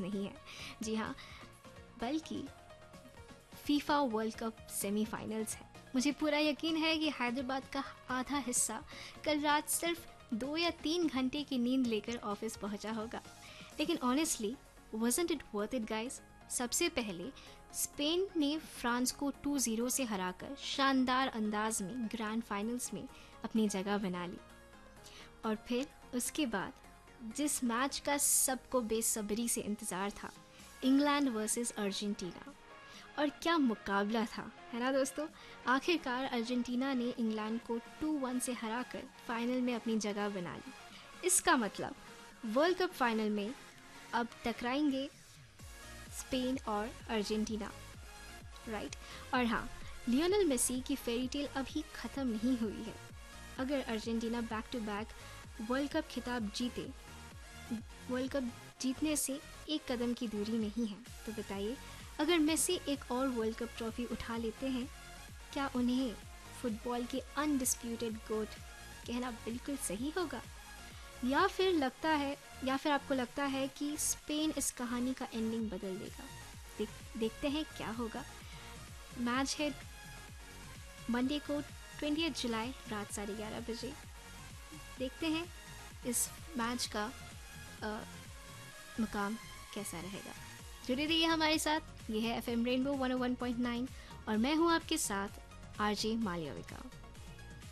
नहीं है, जी हाँ, बल्कि फीफा वर्ल्ड कप सेमीफाइनल्स है। मुझे पूरा यकीन है कि हैदराबाद का आधा हिस्सा कल रात सिर्फ 2 या 3 घंटे की नींद लेकर ऑफिस पहुंचा होगा। लेकिन honestly wasn't it worth it guys? सबसे पहले स्पेन ने फ्रांस को 2-0 से हराकर शानदार अंदाज में ग्रैंड फाइनल्स में अपनी जगह बना ली। और फिर उसके बाद जिस मैच का सबको बेसब्री से इंतज़ार था, इंग्लैंड वर्सेस अर्जेंटीना, और क्या मुकाबला था, है ना दोस्तों। आखिरकार अर्जेंटीना ने इंग्लैंड को 2-1 से हराकर फाइनल में अपनी जगह बना ली। इसका मतलब वर्ल्ड कप फाइनल में अब टकराएंगे स्पेन और अर्जेंटीना, राइट। और हाँ, लियोनेल मेसी की फेरी टेल अभी ख़त्म नहीं हुई है। अगर Argentina back to back world cup खिताब जीते, वर्ल्ड कप जीतने से एक कदम की दूरी में ही है, तो बताइए अगर मेसी एक और वर्ल्ड कप ट्रॉफी उठा लेते हैं, क्या उन्हें फुटबॉल के अनडिस्प्यूटेड गोट कहना बिल्कुल सही होगा? या फिर आपको लगता है कि स्पेन इस कहानी का एंडिंग बदल देगा? देखते हैं क्या होगा। मैच है मंडे को 20 जुलाई रात 11:30 बजे। देखते हैं इस मैच का मुकाम कैसा रहेगा। जुड़े रहिए हमारे साथ। ये है FM रेनबो 101.9 और मैं हूँ आपके साथ RJ मालविका।